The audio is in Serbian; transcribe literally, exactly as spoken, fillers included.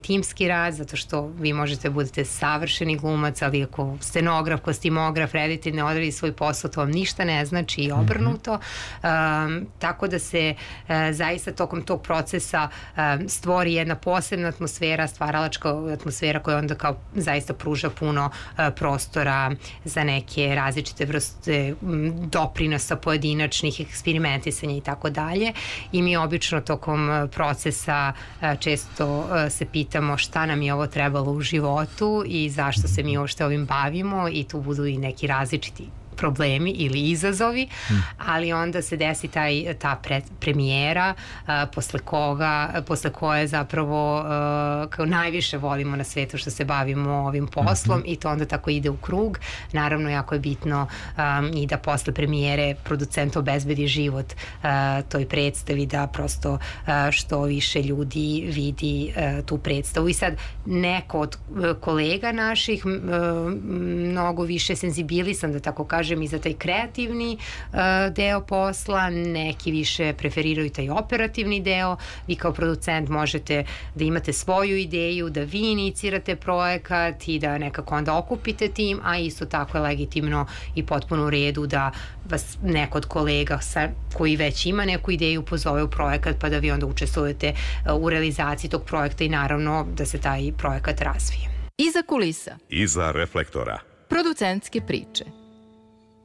timski rad, zato što vi možete da budete savršeni glumac, ali ako scenograf, kostimograf, reditelj ne odradi svoj posao, to vam ništa ne znači i obrnuto. Um, tako da se uh, zaista tokom tog procesa um, stvori jedna posebna atmosfera, stvaralačka atmosfera koja onda kao zaista pruža puno uh, prostora za neke različite vrste um, doprinosa pojedinačnih, eksperimentisanja i tako dalje. I mi obično tokom uh, procesa uh, često uh, se pitamo šta nam je ovo trebalo u životu i zašto se mi uopšte ovim bavimo, i tu budu i neki različiti problemi ili izazovi, ali onda se desi taj, ta pre, premijera a, posle koga, posle koje zapravo a, kao najviše volimo na svetu što se bavimo ovim poslom, mm-hmm. i to onda tako ide u krug. Naravno, jako je bitno a, i da posle premijere producent obezbedi život a, toj predstavi, da prosto a, što više ljudi vidi a, tu predstavu. I sad neko od a, kolega naših a, mnogo više senzibilisan, da tako kažem, i za taj kreativni uh, deo posla, neki više preferiraju taj operativni deo. Vi kao producent možete da imate svoju ideju, da vi inicirate projekat i da nekako onda okupite tim, a isto tako je legitimno i potpuno u redu da vas neko od kolega sa, koji već ima neku ideju pozove u projekat, pa da vi onda učestvujete uh, u realizaciji tog projekta i naravno da se taj projekat razvije. Iza kulisa. Iza reflektora. Producentske priče.